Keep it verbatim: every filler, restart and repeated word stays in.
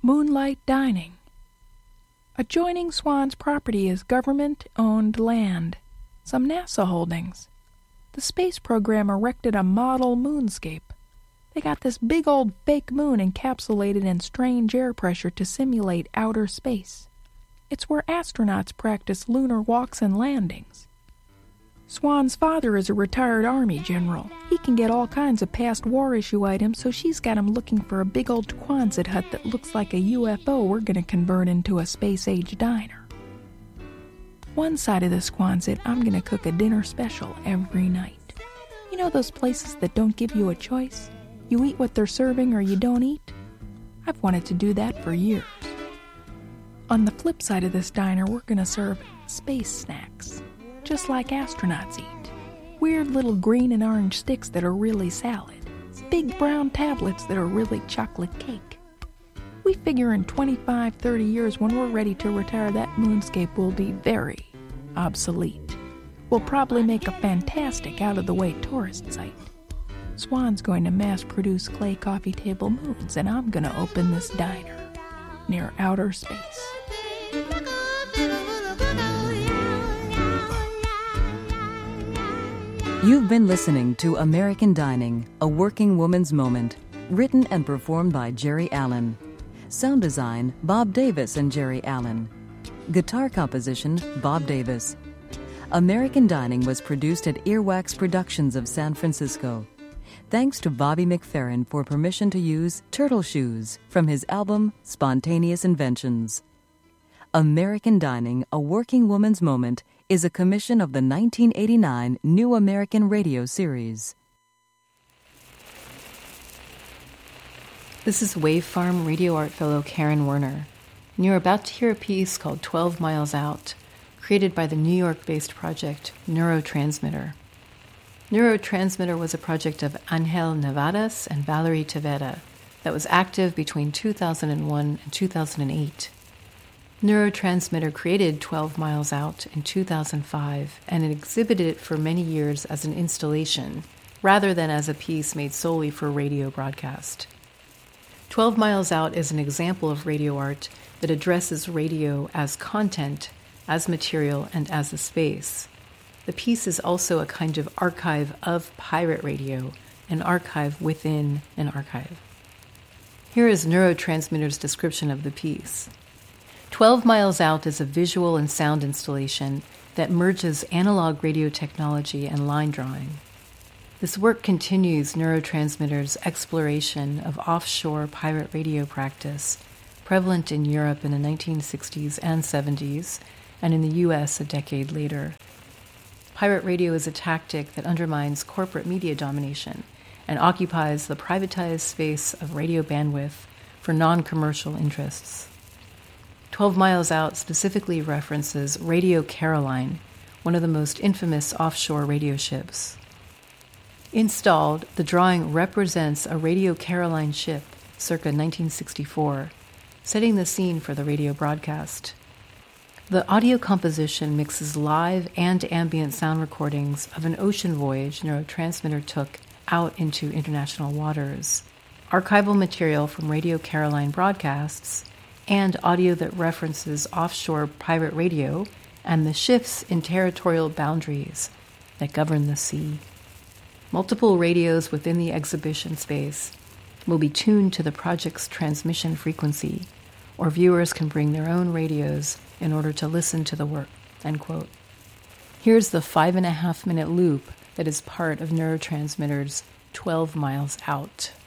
Moonlight Dining. Adjoining Swan's property is government-owned land, some NASA holdings. The space program erected a model moonscape. They got this big old fake moon encapsulated in strange air pressure to simulate outer space. It's where astronauts practice lunar walks and landings. Swan's father is a retired Army general. He can get all kinds of past war issue items, so she's got him looking for a big old Quonset hut that looks like a U F O we're going to convert into a space-age diner. One side of this Quonset, I'm going to cook a dinner special every night. You know those places that don't give you a choice? You eat what they're serving or you don't eat? I've wanted to do that for years. On the flip side of this diner, we're going to serve space snacks, just like astronauts eat. Weird little green and orange sticks that are really salad. Big brown tablets that are really chocolate cake. We figure in twenty-five, thirty years when we're ready to retire, that moonscape will be very obsolete. We'll probably make a fantastic out-of-the-way tourist site. Swan's going to mass-produce clay coffee table moons, and I'm going to open this diner near outer space. You've been listening to American Dining, A Working Woman's Moment, written and performed by Jerry Allen. Sound design, Bob Davis and Jerry Allen. Guitar composition, Bob Davis. American Dining was produced at Earwax Productions of San Francisco. Thanks to Bobby McFerrin for permission to use Turtle Shoes from his album Spontaneous Inventions. American Dining, A Working Woman's Moment is a commission of the nineteen eighty-nine New American Radio series. This is Wave Farm Radio Art Fellow Karen Werner, and you're about to hear a piece called twelve miles Out, created by the New York-based project Neurotransmitter. Neurotransmitter was a project of Angel Nevadas and Valerie Tavera that was active between two thousand one and two thousand eight. Neurotransmitter created twelve miles Out in two thousand five, and it exhibited it for many years as an installation, rather than as a piece made solely for radio broadcast. twelve miles Out is an example of radio art that addresses radio as content, as material, and as a space. The piece is also a kind of archive of pirate radio, an archive within an archive. Here is Neurotransmitter's description of the piece. twelve miles Out is a visual and sound installation that merges analog radio technology and line drawing. This work continues Neurotransmitter's exploration of offshore pirate radio practice, prevalent in Europe in the nineteen sixties and seventies, and in the U S a decade later. Pirate radio is a tactic that undermines corporate media domination and occupies the privatized space of radio bandwidth for non-commercial interests. twelve miles Out specifically references Radio Caroline, one of the most infamous offshore radio ships. Installed, the drawing represents a Radio Caroline ship circa nineteen sixty-four, setting the scene for the radio broadcast. The audio composition mixes live and ambient sound recordings of an ocean voyage Neurotransmitter took out into international waters, archival material from Radio Caroline broadcasts, and audio that references offshore pirate radio and the shifts in territorial boundaries that govern the sea. Multiple radios within the exhibition space will be tuned to the project's transmission frequency, or viewers can bring their own radios in order to listen to the work, end quote. Here's the five and a half minute loop that is part of Neurotransmitter's twelve miles Out.